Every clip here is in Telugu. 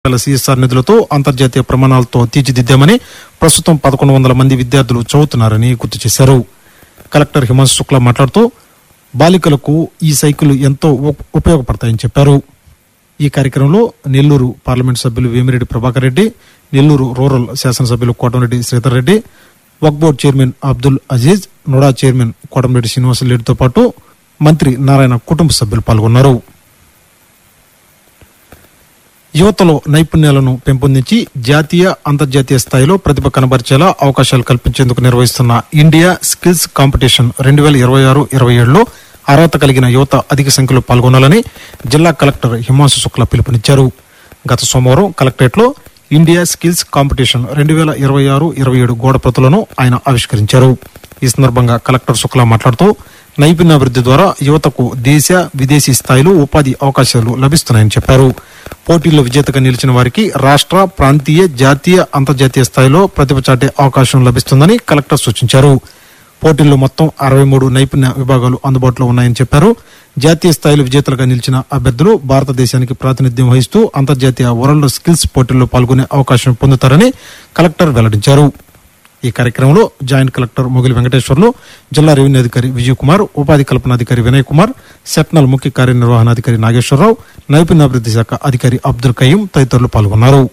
CSR నిధులతో అంతర్జాతీయ ప్రమాణాలతో తీర్చిదిద్దామని ప్రస్తుతం 1100 మంది విద్యార్థులు చదువుతున్నారని గుర్తు చేశారు. కలెక్టర్ హిమాంశు శుక్లా మాట్లాడుతూ బాలికలకు ఈ సైకిల్ ఎంతో ఉపయోగపడతాయని చెప్పారు. ఈ కార్యక్రమంలో నెల్లూరు పార్లమెంట్ సభ్యులు వేమిరెడ్డి ప్రభాకర్ రెడ్డి, నెల్లూరు రూరల్ శాసనసభ్యులు కోటంరెడ్డి శ్రీధర్ రెడ్డి, వక్ఫ్ board chairman Abdul Aziz, NUDA chairman Kotamreddy శ్రీనివాసరెడ్డితో పాటు మంత్రి నారాయణ కుటుంబ సభ్యులు పాల్గొన్నారు. యువతలో నైపుణ్యాలను పెంపొందించి జాతీయ అంతర్జాతీయ స్థాయిలో ప్రతిభ కనబరిచేలా అవకాశాలు కల్పించేందుకు నిర్వహిస్తున్న ఇండియా స్కిల్స్ కాంపిటీషన్ 2026-27లో అర్హత కలిగిన యువత అధిక సంఖ్యలో పాల్గొనాలని జిల్లా కలెక్టర్ హిమాంశు శుక్లా పిలుపునిచ్చారు. గత సోమవారం కలెక్టరేట్లో ఇండియా స్కిల్స్ కాంపిటీషన్ 2026-27 గోడ ప్రతులను ఆయన ఆవిష్కరించారు. ఈ సందర్భంగా కలెక్టర్ శుక్లా మాట్లాడుతూ నైపుణ్యాభివృద్ధి ద్వారా యువతకు దేశ విదేశీ స్థాయిలో ఉపాధి అవకాశాలు లభిస్తున్నాయని చెప్పారు. పోటీల్లో విజేతగా నిలిచిన వారికి రాష్ట్ర, ప్రాంతీయ, జాతీయ, అంతర్జాతీయ స్థాయిలో ప్రతిభ చాటే అవకాశం లభిస్తుందని కలెక్టర్ సూచించారు. పోటీల్లో మొత్తం 63 నైపుణ్య విభాగాలు అందుబాటులో ఉన్నాయని చెప్పారు. జాతీయ స్థాయిలో విజేతలుగా నిలిచిన అభ్యర్థులు భారతదేశానికి ప్రాతినిధ్యం వహిస్తూ అంతర్జాతీయ వరల్డ్ స్కిల్స్ పోటీల్లో పాల్గొనే అవకాశం పొందుతారని కలెక్టర్ వెల్లడించారు. ఈ కార్యక్రమంలో జాయింట్ కలెక్టర్ మొగిలి వెంకటేశ్వర్లు, జిల్లా రెవెన్యూ అధికారి విజయ్ కుమార్, ఉపాధి కల్పనాధికారి వినయ్ కుమార్, సెట్నల్ ముఖ్య కార్యనిర్వహణాధికారి నాగేశ్వరరావు, నైపుణ్యాభివృద్ధి శాఖ అధికారి అబ్దుల్ కయ్యూం తదితరులు పాల్గొన్నారు.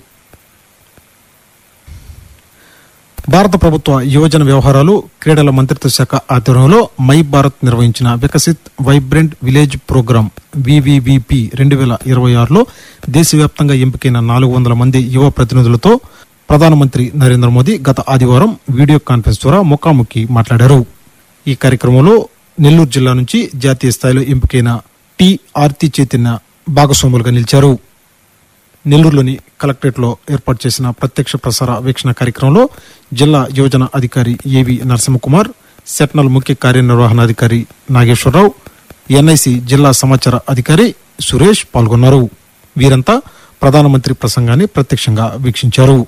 భారత ప్రభుత్వ యువజన వ్యవహారాలు, క్రీడల మంత్రిత్వ శాఖ ఆధ్వర్యంలో మై భారత్ నిర్వహించిన Viksit vibrant village programme VVVP 2026లో దేశవ్యాప్తంగా ఎంపికైన 400 మంది యువ ప్రతినిధులతో ప్రధానమంత్రి నరేంద్ర మోదీ గత ఆదివారం వీడియో కాన్ఫరెన్స్ ద్వారా ముఖాముఖి మాట్లాడారు. ఈ కార్యక్రమంలో నెల్లూరు జిల్లా నుంచి జాతీయ స్థాయిలో ఎంపికైన టి ఆర్తి చైతన్య భాగస్వాములుగా నిలిచారు. నెల్లూరులోని కలెక్టరేట్లో ఏర్పాటు చేసిన ప్రత్యక్ష ప్రసార వీక్షణ కార్యక్రమంలో జిల్లా యువజన అధికారి ఏవి నరసింహకుమార్, సెట్నల్ ముఖ్య కార్యనిర్వహణాధికారి నాగేశ్వరరావు, NIC జిల్లా సమాచార అధికారి సురేష్ పాల్గొన్నారు. వీరంతా ప్రధానమంత్రి ప్రసంగాన్ని ప్రత్యక్షంగా వీక్షించారు.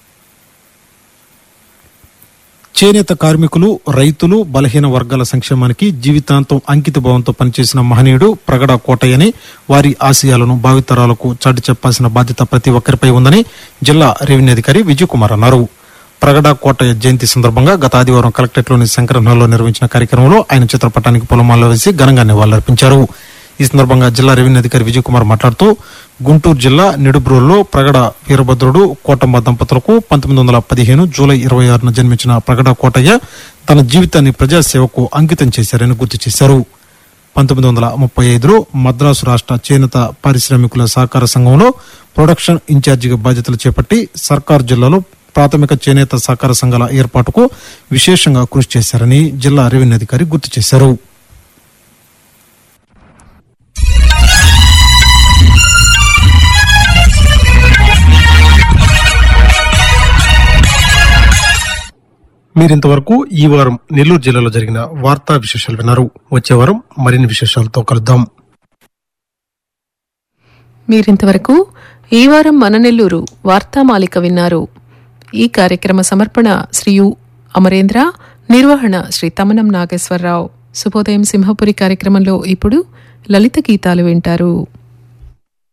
చేనేత కార్మికులు, రైతులు, బలహీన వర్గాల సంక్షేమానికి జీవితాంతం అంకిత భావంతో పనిచేసిన మహనీయుడు ప్రగడ కోటయ్యని, వారి ఆశయాలను భావితరాలకు చాటి చెప్పాల్సిన బాధ్యత ప్రతి ఒక్కరిపై ఉందని జిల్లా రెవెన్యూ అధికారి విజయ్ కుమార్ అన్నారు. ప్రగడ కోటయ్య జయంతి సందర్భంగా గత ఆదివారం కలెక్టరేట్లోని శంకరన్ హాల్లో నిర్వహించిన కార్యక్రమంలో ఆయన చిత్రపటానికి పూలమాలలు వేసి ఘనంగా నివాళులర్పించారు. ఈ సందర్భంగా జిల్లా రెవెన్యూ అధికారి విజయ్ కుమార్ మాట్లాడుతూ గుంటూరు జిల్లా నిడుబ్రోలులో ప్రగడ వీరభద్రుడు, కోటమ్మ దంపతులకు 1915 జూలై 26న జన్మించిన ప్రగడ కోటయ్య తన జీవితాన్ని ప్రజాసేవకు అంకితం చేశారని గుర్తు చేశారు. 1935లో మద్రాసు రాష్ట్ర చేనేత పారిశ్రామికుల సహకార సంఘంలో ప్రొడక్షన్ ఇన్ఛార్జిగా బాధ్యతలు చేపట్టి సర్కారు జిల్లాలో ప్రాథమిక చేనేత సహకార సంఘాల ఏర్పాటుకు విశేషంగా కృషి చేశారని జిల్లా రెవెన్యూ అధికారి గుర్తు చేశారు. మీరింతవరకు ఈ వారం నెల్లూరు జిల్లాలో జరిగిన వార్తా విశేషాలు విన్నారు. వచ్చే వారం మరిన్ని విశేషాలతో కలుద్దాం. మీరింతవరకు ఈ వారం మన నెల్లూరు వార్తామాలిక విన్నారు. ఈ కార్యక్రమ సమర్పణ శ్రీ యు అమరేంద్ర, నిర్వహణ శ్రీ తమనం నాగేశ్వరరావు. శుభోదయం సింహపురి కార్యక్రమంలో ఇప్పుడు లలిత గీతాలు వింటారు.